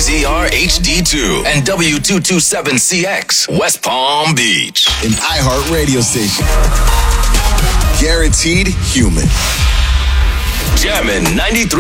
WBZR HD2 and W227CX, West Palm Beach. An iHeart radio station. Guaranteed human. Jammin' 93.